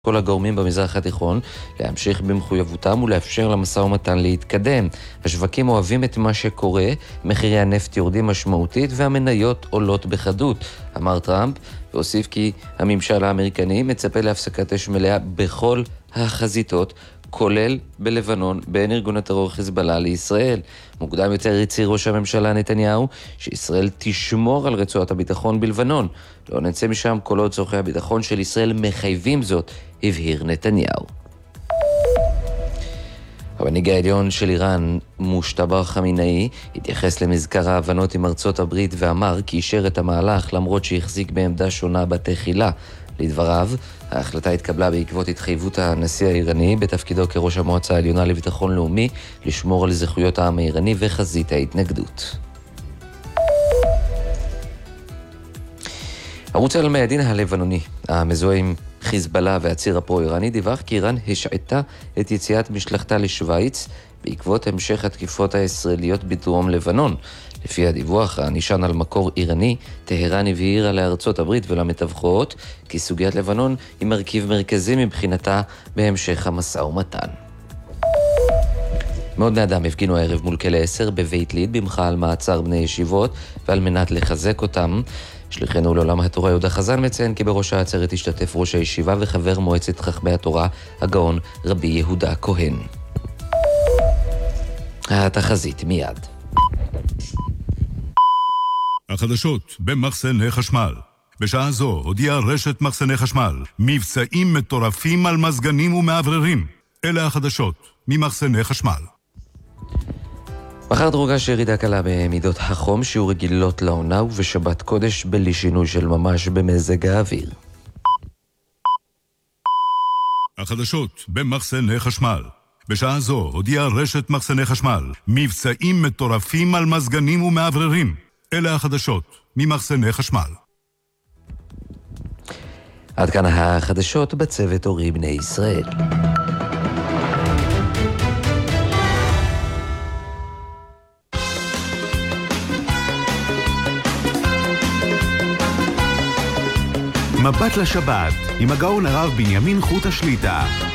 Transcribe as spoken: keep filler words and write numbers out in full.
כל הגורמים במזרח התיכון להמשיך במחויבותם ולאפשר למשא ומתן להתקדם. השווקים אוהבים את מה שקורה, מחירי הנפט יורדים משמעותית והמניות עולות בחדות, אמר טראמפ, והוסיף כי הממשל האמריקני מצפה להפסקת אש מלאה בכל החזיתות, כולל בלבנון, בין ארגון הטרור חיזבאללה לישראל. מוקדם יותר הצהיר ראש הממשלה נתניהו שישראל תשמור על רצועת הביטחון בלבנון. לא נצא משם כל עוד צורכי הביטחון של ישראל מחייבים זאת, הבהיר נתניהו. המנהיג העליון של איראן, מושתבא חמינאי, התייחס למזכר ההבנות עם ארצות הברית ואמר כי אישר את המהלך למרות שהחזיק בעמדה שונה בתחילה. לדבריו, ההחלטה התקבלה בעקבות התחייבות הנשיא האיראני בתפקידו כראש המועצה העליונה לביטחון לאומי לשמור על זכויות העם האיראני וחזית ההתנגדות. ערוץ אל-מיאדין הלבנוני, המזוהה עם חיזבאללה והציר הפרו-איראני, דיווח כי איראן השעתה את יציאת משלחתה לשוויץ בעקבות המשך התקיפות הישראליות בדרום לבנון. לפי הדיווח, הנשען על מקור איראני, טהרן הבהירה לארצות הברית ולמתווכות כי סוגיית לבנון היא מרכיב מרכזי מבחינתה בהמשך המשא ומתן. מאות בני אדם הפגינו הערב מול כלא עשר בבית ליד במחאה על מעצר בני ישיבות ועל מנת לחזק אותם. שליחנו לעולם התורה יהודה חזן מציין כי בראש העצרת השתתף ראש הישיבה וחבר מועצת חכמי התורה הגאון רבי יהודה כהן. התחזית מיד. החדשות במחסני חשמל. בשעה זו הודיעה רשת מחסני חשמל מבצעים מטורפים על מזגנים ומעבררים. אלה החדשות ממחסני חשמל. מחר דרוגש ירידה קלה במידות החום, שיעור רגילות לעונה, ובשבת קודש בלי שינוי של ממש במזג האוויר. החדשות במחסני חשמל. בשעה זו הודיעה רשת מחסני חשמל מבצעים מטורפים על מזגנים ומעבררים. אלה החדשות ממחסני חשמל. עד כאן החדשות בצוות אורי בני ישראל. מבט לשבת עם הגאון הרב בנימין חוט השליטה.